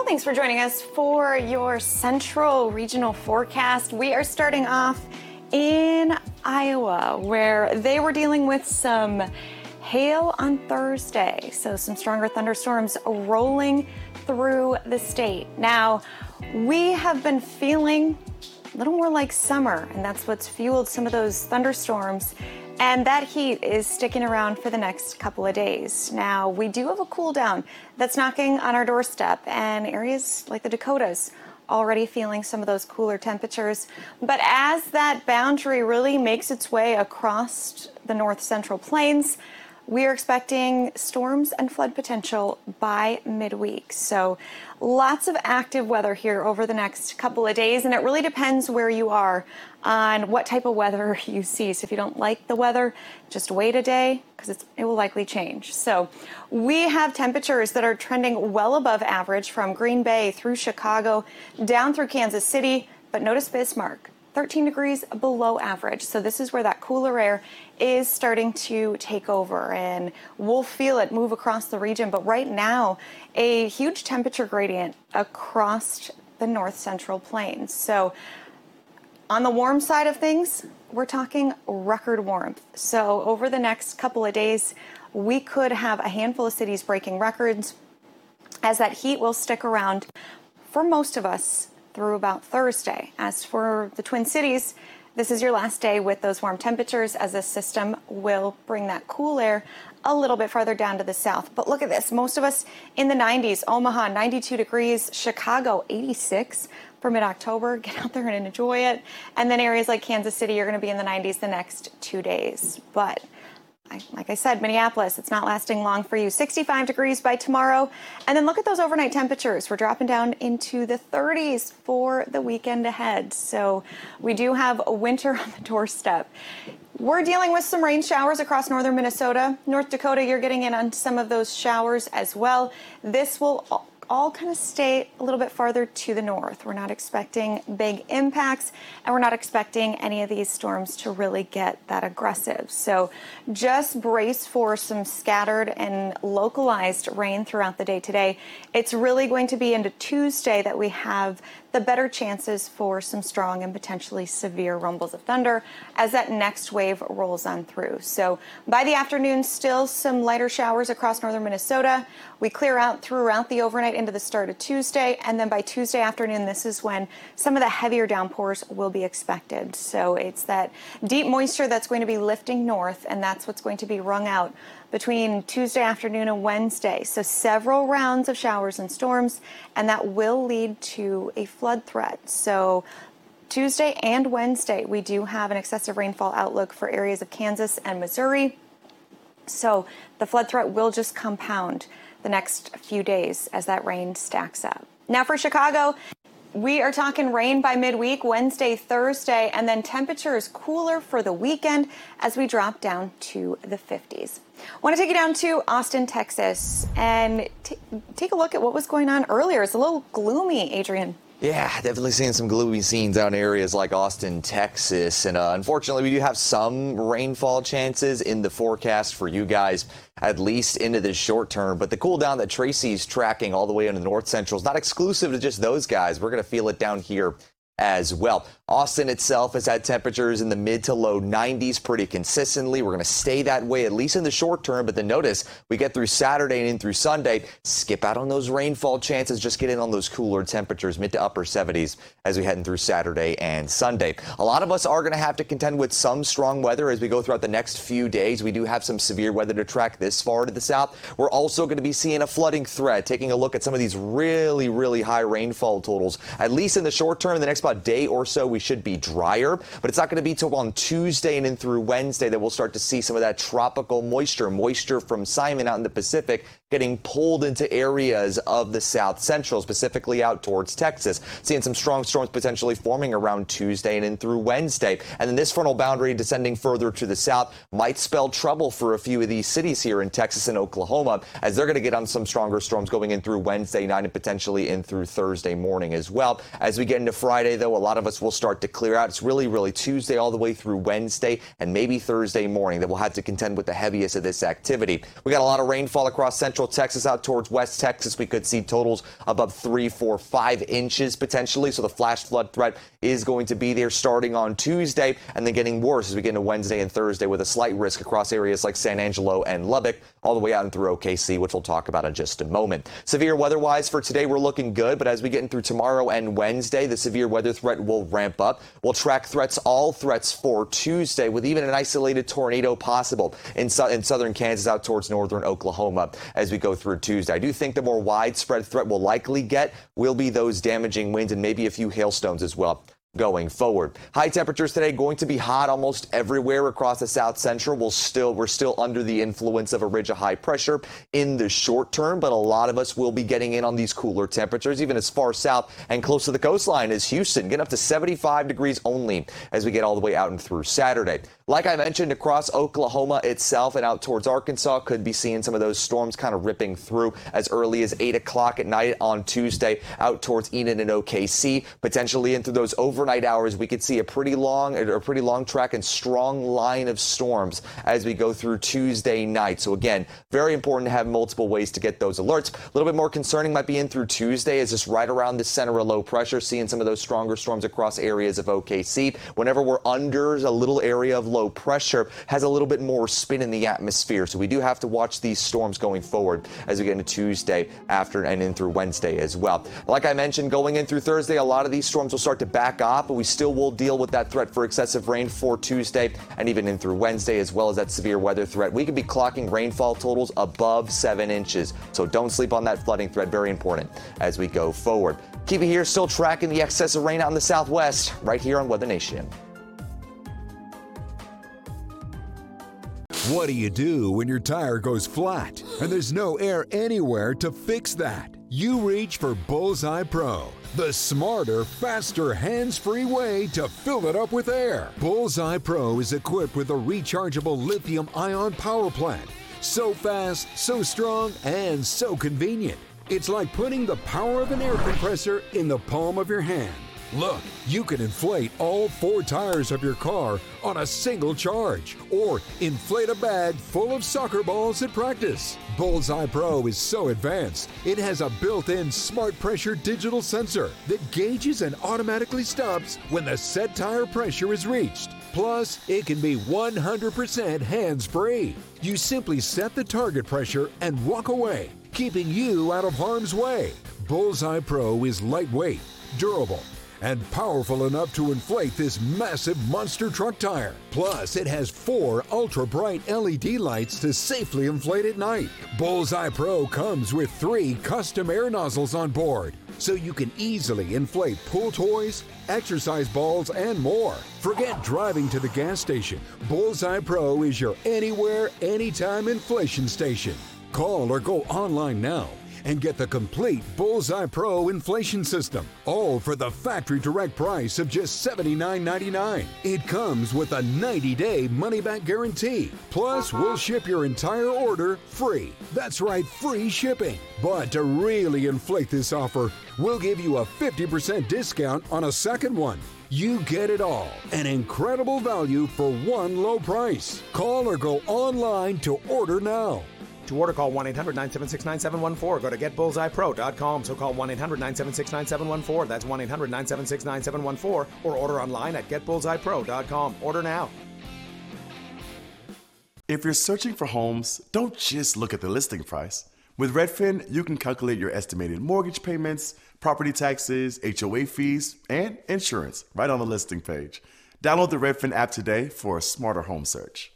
thanks for joining us for your central regional forecast. We are starting off in Iowa, where they were dealing with some hail on Thursday. So some stronger thunderstorms rolling through the state. Now, we have been feeling a little more like summer, and that's what's fueled some of those thunderstorms. And that heat is sticking around for the next couple of days. Now, we do have a cool down that's knocking on our doorstep, and areas like the Dakotas already feeling some of those cooler temperatures. But as that boundary really makes its way across the north central plains, we are expecting storms and flood potential by midweek. So lots of active weather here over the next couple of days, and it really depends where you are on what type of weather you see. So if you don't like the weather, just wait a day because it will likely change. So we have temperatures that are trending well above average from Green Bay through Chicago, down through Kansas City, but notice Bismarck, 13 degrees below average. So this is where that cooler air is starting to take over, and we'll feel it move across the region. But right now, a huge temperature gradient across the north central plains. So on the warm side of things, we're talking record warmth. So over the next couple of days, we could have a handful of cities breaking records, as that heat will stick around for most of us through about Thursday. As for the Twin Cities, this is your last day with those warm temperatures, as this system will bring that cool air a little bit farther down to the south. But look at this, most of us in the 90s, Omaha 92 degrees, Chicago 86 for mid-October. Get out there and enjoy it. And then areas like Kansas City are going to be in the 90s the next 2 days. But like I said, Minneapolis, it's not lasting long for you. 65 degrees by tomorrow. And then look at those overnight temperatures. We're dropping down into the 30s for the weekend ahead. So we do have a winter on the doorstep. We're dealing with some rain showers across northern Minnesota. North Dakota, you're getting in on some of those showers as well. This will all kind of stay a little bit farther to the north. We're not expecting big impacts, and we're not expecting any of these storms to really get that aggressive. So just brace for some scattered and localized rain throughout the day today. It's really going to be into Tuesday that we have the better chances for some strong and potentially severe rumbles of thunder as that next wave rolls on through. So by the afternoon, still some lighter showers across northern Minnesota. We clear out throughout the overnight into the start of Tuesday, and then by Tuesday afternoon, this is when some of the heavier downpours will be expected. So it's that deep moisture that's going to be lifting north, and that's what's going to be wrung out between Tuesday afternoon and Wednesday. So several rounds of showers and storms, and that will lead to a flood threat. So Tuesday and Wednesday, we do have an excessive rainfall outlook for areas of Kansas and Missouri. So the flood threat will just compound the next few days as that rain stacks up. Now for Chicago, we are talking rain by midweek, Wednesday, Thursday, and then temperatures cooler for the weekend as we drop down to the 50s. I want to take you down to Austin, Texas, and take a look at what was going on earlier. It's a little gloomy, Adrian. Yeah, definitely seeing some gloomy scenes out in areas like Austin, Texas. And unfortunately, we do have some rainfall chances in the forecast for you guys, at least into the short term. But the cool down that Tracy's tracking all the way into the north central is not exclusive to just those guys. We're going to feel it down here as well. Austin itself has had temperatures in the mid to low 90s pretty consistently. We're going to stay that way, at least in the short term. But then notice we get through Saturday and in through Sunday, skip out on those rainfall chances, just get in on those cooler temperatures, mid to upper 70s as we head in through Saturday and Sunday. A lot of us are going to have to contend with some strong weather as we go throughout the next few days. We do have some severe weather to track this far to the south. We're also going to be seeing a flooding threat, taking a look at some of these really, really high rainfall totals, at least in the short term. In the next about day or so, we should be drier, but it's not going to be till on Tuesday and in through Wednesday that we'll start to see some of that tropical moisture from Simon out in the Pacific getting pulled into areas of the south central, specifically out towards Texas. Seeing some strong storms potentially forming around Tuesday and in through Wednesday. And then this frontal boundary descending further to the south might spell trouble for a few of these cities here in Texas and Oklahoma, as they're going to get on some stronger storms going in through Wednesday night and potentially in through Thursday morning as well. As we get into Friday, Tuesday, though, a lot of us will start to clear out. It's really Tuesday all the way through Wednesday and maybe Thursday morning that we'll have to contend with the heaviest of this activity. We got a lot of rainfall across central Texas out towards West Texas. We could see totals above 3, 4, 5 inches potentially. So the flash flood threat is going to be there starting on Tuesday and then getting worse as we get into Wednesday and Thursday with a slight risk across areas like San Angelo and Lubbock all the way out and through OKC, which we'll talk about in just a moment. Severe weather-wise for today, we're looking good, but as we get in through tomorrow and Wednesday, the severe weather threat will ramp up. We'll track all threats for Tuesday with even an isolated tornado possible in southern Kansas out towards northern Oklahoma as we go through Tuesday. I do think the more widespread threat we'll likely get will be those damaging winds and maybe a few hailstones as well going forward. High temperatures today going to be hot almost everywhere across the south central. We're still under the influence of a ridge of high pressure in the short term, but a lot of us will be getting in on these cooler temperatures, even as far south and close to the coastline as Houston, getting up to 75 degrees only as we get all the way out and through Saturday. Like I mentioned, across Oklahoma itself and out towards Arkansas, could be seeing some of those storms kind of ripping through as early as 8 o'clock at night on Tuesday out towards Enid and OKC. Potentially into those overnight hours, we could see a pretty long track and strong line of storms as we go through Tuesday night. So again, very important to have multiple ways to get those alerts. A little bit more concerning might be in through Tuesday is just right around the center of low pressure, seeing some of those stronger storms across areas of OKC. Whenever we're under a little area of low pressure, has a little bit more spin in the atmosphere. So we do have to watch these storms going forward as we get into Tuesday after and in through Wednesday as well. Like I mentioned, going in through Thursday, a lot of these storms will start to back off, but we still will deal with that threat for excessive rain for Tuesday and even in through Wednesday, as well as that severe weather threat. We could be clocking rainfall totals above 7 inches. So don't sleep on that flooding threat. Very important as we go forward. Keep it here, still tracking the excess of rain out in the southwest right here on Weather Nation. What do you do when your tire goes flat and there's no air anywhere to fix that? You reach for Bullseye Pro, the smarter, faster, hands-free way to fill it up with air. Bullseye Pro is equipped with a rechargeable lithium-ion power plant. So fast, so strong, and so convenient. It's like putting the power of an air compressor in the palm of your hand. Look, you can inflate all 4 tires of your car on a single charge, or inflate a bag full of soccer balls at practice. Bullseye Pro is so advanced, it has a built-in smart pressure digital sensor that gauges and automatically stops when the set tire pressure is reached. Plus, it can be 100% hands-free. You simply set the target pressure and walk away, keeping you out of harm's way. Bullseye Pro is lightweight, durable, and powerful enough to inflate this massive monster truck tire. Plus, it has 4 ultra-bright LED lights to safely inflate at night. Bullseye Pro comes with 3 custom air nozzles on board, so you can easily inflate pool toys, exercise balls, and more. Forget driving to the gas station. Bullseye Pro is your anywhere, anytime inflation station. Call or go online now and get the complete Bullseye Pro inflation system, all for the factory direct price of just $79.99. It comes with a 90-day money-back guarantee. Plus, we'll ship your entire order free. That's right, free shipping. But to really inflate this offer, we'll give you a 50% discount on a second one. You get it all. An incredible value for one low price. Call or go online to order now. To order, call 1-800-976-9714. Go to getbullseyepro.com. So call 1-800-976-9714. That's 1-800-976-9714. Or order online at getbullseyepro.com. Order now. If you're searching for homes, don't just look at the listing price. With Redfin, you can calculate your estimated mortgage payments, property taxes, HOA fees, and insurance right on the listing page. Download the Redfin app today for a smarter home search.